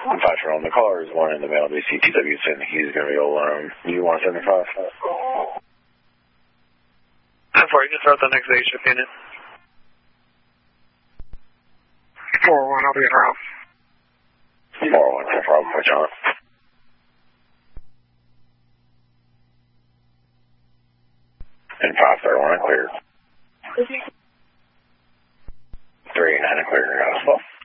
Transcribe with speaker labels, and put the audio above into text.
Speaker 1: I'm 5 on the car is 1 in the mail. BCTW saying he's going to be all alone. You want 75?
Speaker 2: I'm sorry, just start the next day shift unit.
Speaker 3: 4-1, I'll be in route.
Speaker 1: 4-1, no problem. Put you on. And 531, cleared. 389, cleared.